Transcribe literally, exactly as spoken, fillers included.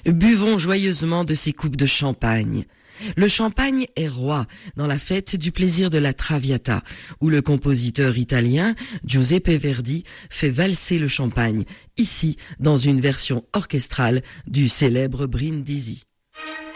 Buvons joyeusement de ces coupes de champagne. Le champagne est roi dans la fête du plaisir de la Traviata, où le compositeur italien Giuseppe Verdi fait valser le champagne, ici dans une version orchestrale du célèbre Brindisi.